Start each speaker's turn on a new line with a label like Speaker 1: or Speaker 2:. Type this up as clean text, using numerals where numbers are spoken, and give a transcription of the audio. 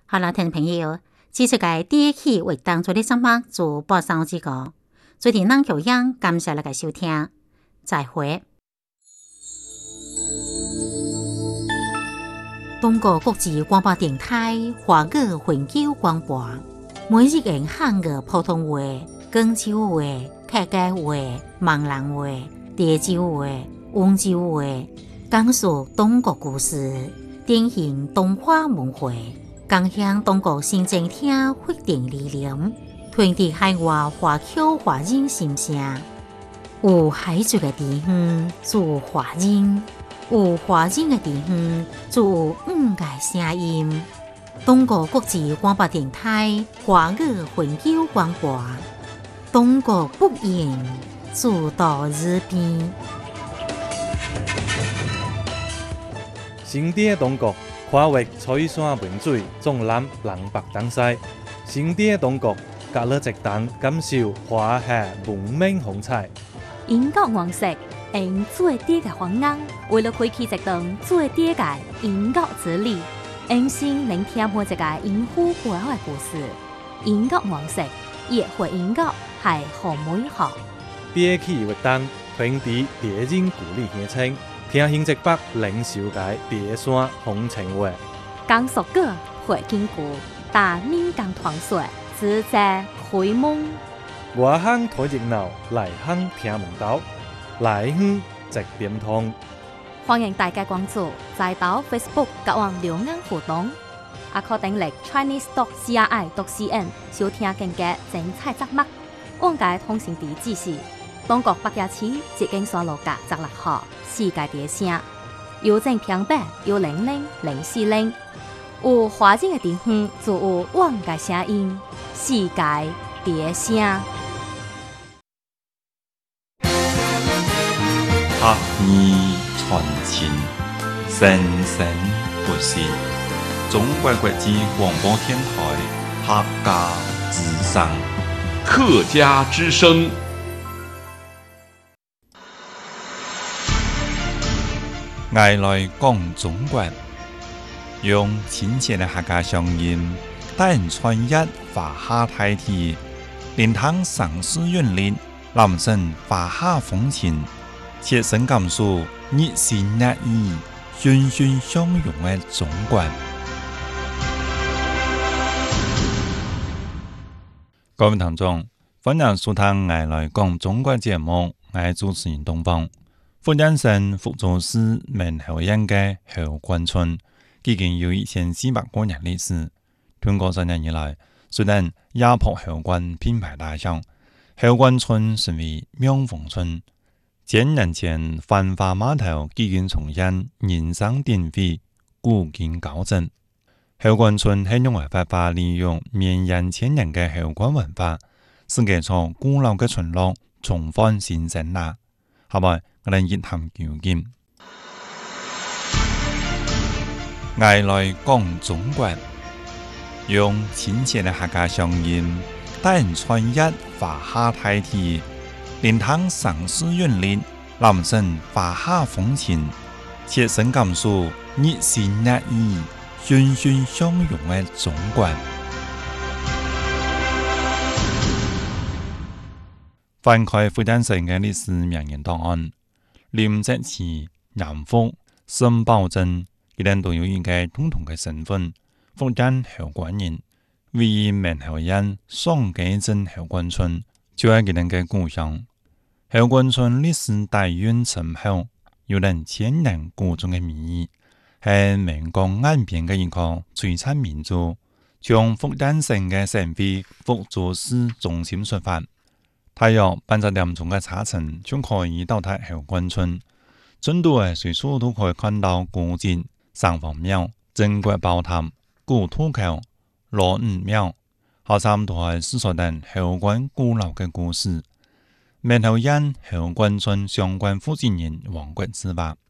Speaker 1: 好啦，听众朋友，这次嘅第一期为当初的节目就播上这个，最近咱口样感谢大家收听，再会。中国国际广播电台华语永久广播，每日用汉语普通话、广州话、客家话、闽南话、潮州话、温州话，讲述中国故事，典型东华文化，共享中国新政厅发展理念，传递海外华侨华人心声。有海族的地方就有华人，有华人的地方就有个声音。中国国际广播电台华语永久广播，中国不言，自到日边。
Speaker 2: 新地的中国跨越彩山明水，纵览南北东西。新地的中国，隔了一档感受华夏文明风采。
Speaker 3: 英国王室用最低嘅方案，为了开启一段最低嘅英国之旅，用心聆听每一个英虎背后嘅故事。英国王室也会英国系好美好。
Speaker 2: 第一期活动传递别人故里乡亲，听新浙北领袖界别山风情话。
Speaker 3: 讲述歌会经过，但民间传说只在开蒙。
Speaker 2: 外乡睇热闹，内乡听门道，内乡直点通。
Speaker 3: 欢迎大家关注在岛 Facebook 甲网留言互动，也可订阅 ChineseDoc.CRI.CN 收听更加精彩节目。往界通讯地址是中国北京市捷径山路甲16号世界第声，邮政平板100-040。有华人的地方就有往界声音，世界第声。
Speaker 4: 学艺传情，生生不息。中国国际广播电台客家之声，
Speaker 5: 客家之声。
Speaker 4: 我来讲中国，用亲切的客家乡音，带人穿越华夏大地，连通城市韵律，揽胜华夏风情。切身感受热情热意、欣欣相融的中国。各位聽眾，歡迎收聽我來講中國節目，我係主持人東方。福建省福州市門口縣嘅侯官村，已經有1400多年歷史。通過3年以來，雖然壓迫侯官品牌大響，侯官村成為명峰村。10年前，繁華碼頭已經重現人聲鼎沸、古今高振。侯官村係用來發揮利用綿延千年嘅侯官文化，使這座古老嘅村落重返新生啦。下來我哋一探究竟。我來講中國，用親切嘅客家鄉音，帶人穿越華夏大地。連通城市韻律，攬勝華夏風情，切身感受熱情熱意、欣欣相融嘅中國。翻開福建省嘅歷史名人檔案，林則徐、嚴復、沈葆楨，佢哋都有一個共同嘅身份，福建侯官人，位於門口縣雙溪鎮侯官村。就係佢哋嘅故鄉。侯官村歷史底蘊深厚，有人千年古中嘅名義，係岷江岸邊嘅一個璀璨民族。從福建省嘅省會福州市中心出發，大約80點鐘嘅車程就可以到達侯官村。村度嘅隨處都可以看到古蹟、城隍廟、鎮國寶塔、古土橋、羅五廟，好差唔多係史所等侯官古老嘅故事。門口縣侯官村相關負責人王國之話，